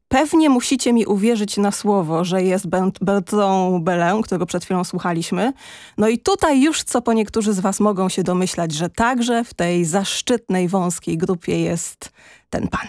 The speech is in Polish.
Pewnie musicie mi uwierzyć na słowo, że jest Bertrand Belin, którego przed chwilą słuchaliśmy. No i tutaj już co po niektórzy z was mogą się domyślać, że także w tej zaszczytnej, wąskiej grupie jest ten pan.